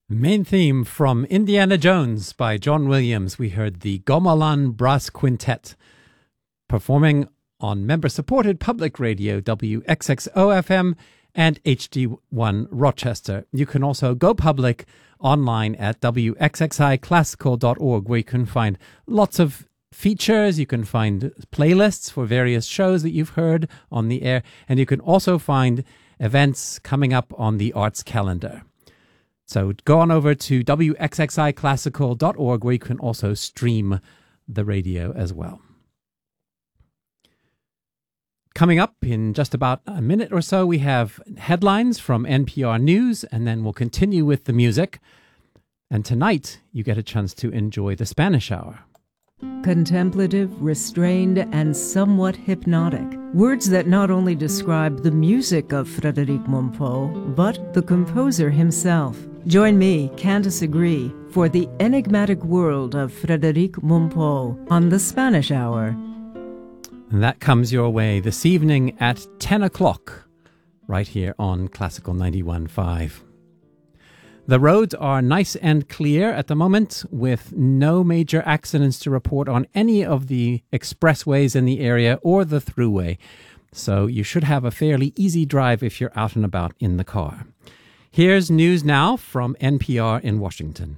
Main theme from Indiana Jones by John Williams. We heard the Gomalan Brass Quintet performing on member-supported public radio WXXO-FM and HD1 Rochester. You can also go public online at wxxiclassical.org, where you can find lots of features. You can find playlists for various shows that you've heard on the air, and you can also find events coming up on the arts calendar. So go on over to wxxiclassical.org, where you can also stream the radio as well. Coming up in just about a minute or so, we have headlines from NPR News, and then we'll continue with the music. And tonight, you get a chance to enjoy the Spanish Hour. Contemplative, restrained, and somewhat hypnotic. Words that not only describe the music of Frédéric Mompou, but the composer himself. Join me, Candace Agree, for the enigmatic world of Frédéric Mompou on the Spanish Hour. And that comes your way this evening at 10 o'clock, right here on Classical 91.5. The roads are nice and clear at the moment, with no major accidents to report on any of the expressways in the area or the thruway. So you should have a fairly easy drive if you're out and about in the car. Here's news now from NPR in Washington.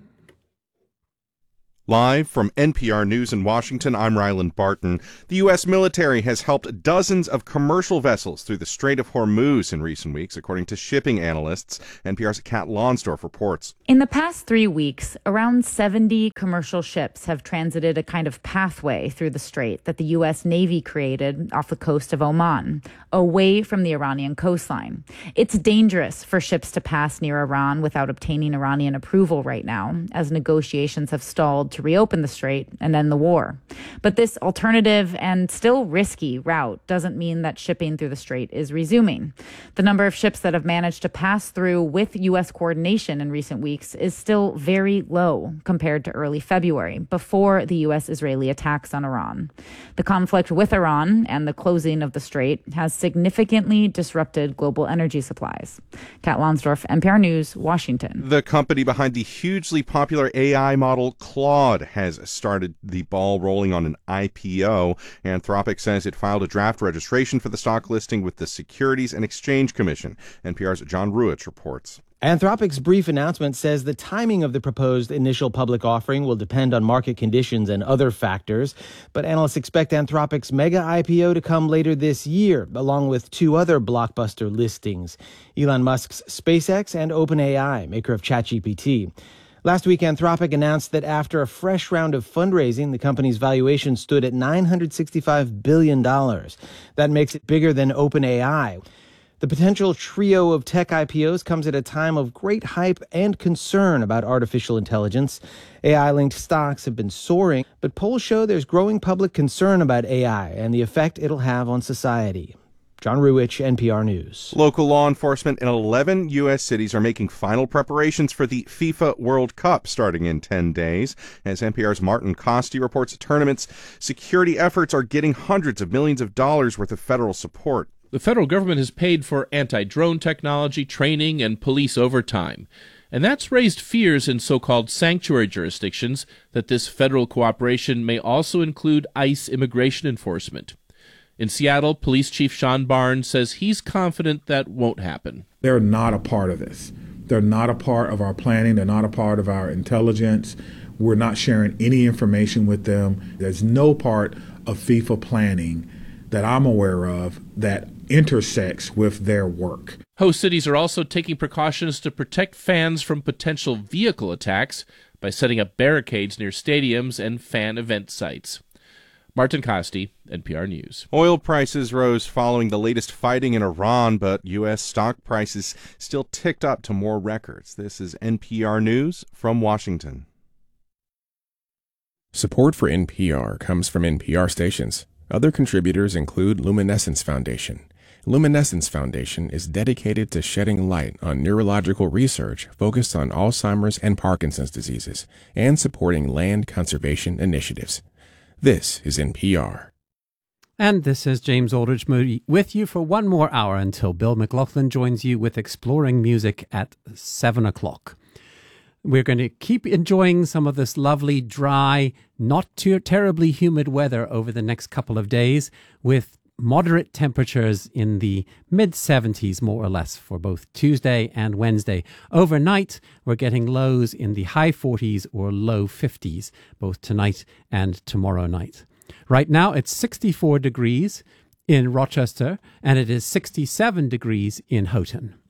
Live from NPR News in Washington, I'm Ryland Barton. The U.S. military has helped dozens of commercial vessels through the Strait of Hormuz in recent weeks, according to shipping analysts. NPR's Kat Lonsdorf reports. In the past 3 weeks, around 70 commercial ships have transited a kind of pathway through the strait that the U.S. Navy created off the coast of Oman, away from the Iranian coastline. It's dangerous for ships to pass near Iran without obtaining Iranian approval right now, as negotiations have stalled to reopen the strait and end the war. But this alternative and still risky route doesn't mean that shipping through the strait is resuming. The number of ships that have managed to pass through with U.S. coordination in recent weeks is still very low compared to early February, before the U.S.-Israeli attacks on Iran. The conflict with Iran and the closing of the strait has significantly disrupted global energy supplies. Kat Lonsdorf, NPR News, Washington. The company behind the hugely popular AI model Claude has started the ball rolling on an IPO. Anthropic says it filed a draft registration for the stock listing with the Securities and Exchange Commission. NPR's John Ruich reports. Anthropic's brief announcement says the timing of the proposed initial public offering will depend on market conditions and other factors, but analysts expect Anthropic's mega IPO to come later this year, along with two other blockbuster listings, Elon Musk's SpaceX and OpenAI, maker of ChatGPT. Last week, Anthropic announced that after a fresh round of fundraising, the company's valuation stood at $965 billion. That makes it bigger than OpenAI. The potential trio of tech IPOs comes at a time of great hype and concern about artificial intelligence. AI-linked stocks have been soaring, but polls show there's growing public concern about AI and the effect it'll have on society. John Ruich, NPR News. Local law enforcement in 11 U.S. cities are making final preparations for the FIFA World Cup starting in 10 days. As NPR's Martin Costi reports, tournament's security efforts are getting hundreds of millions of dollars worth of federal support. The federal government has paid for anti-drone technology, training, and police overtime. And that's raised fears in so-called sanctuary jurisdictions that this federal cooperation may also include ICE immigration enforcement. In Seattle, Police Chief Sean Barnes says he's confident that won't happen. They're not a part of this. They're not a part of our planning. They're not a part of our intelligence. We're not sharing any information with them. There's no part of FIFA planning that I'm aware of that intersects with their work. Host cities are also taking precautions to protect fans from potential vehicle attacks by setting up barricades near stadiums and fan event sites. Martin Costi, NPR News. Oil prices rose following the latest fighting in Iran, but U.S. stock prices still ticked up to more records. This is NPR News from Washington. Support for NPR comes from NPR stations. Other contributors include Luminescence Foundation. Luminescence Foundation is dedicated to shedding light on neurological research focused on Alzheimer's and Parkinson's diseases and supporting land conservation initiatives. This is NPR. And this is James Aldridge Moody with you for one more hour until Bill McLaughlin joins you with Exploring Music at 7 o'clock. We're going to keep enjoying some of this lovely, dry, not too terribly humid weather over the next couple of days, with moderate temperatures in the mid-70s, more or less, for both Tuesday and Wednesday. Overnight, we're getting lows in the high 40s or low 50s, both tonight and tomorrow night. Right now, it's 64 degrees in Rochester, and it is 67 degrees in Houghton.